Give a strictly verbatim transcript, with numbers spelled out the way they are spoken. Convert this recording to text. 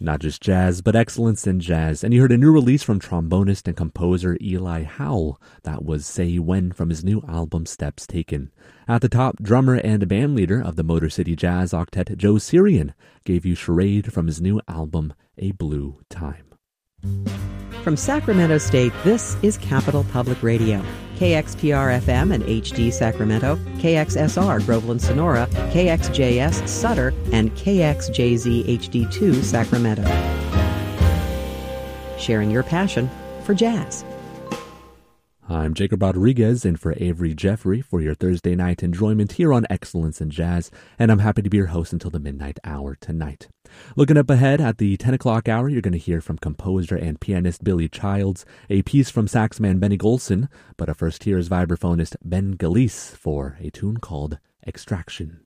Not just jazz, but excellence in jazz. And you heard a new release from trombonist and composer Eli Howell. That was Say When from his new album Steps Taken. At the top, drummer and bandleader of the Motor City Jazz Octet, Joe Sirian, gave you Charade from his new album A Blue Time. From Sacramento State, this is Capital Public Radio. K X P R F M and H D Sacramento, K X S R Groveland Sonora, K X J S Sutter, and K X J Z H D two Sacramento. Sharing your passion for jazz. I'm Jacob Rodriguez in for Avery Jeffrey for your Thursday night enjoyment here on Excellence in Jazz, and I'm happy to be your host until the midnight hour tonight. Looking up ahead at the ten o'clock hour, you're going to hear from composer and pianist Billy Childs, a piece from saxman Benny Golson, but a first here is vibraphonist Ben Galice for a tune called Extraction.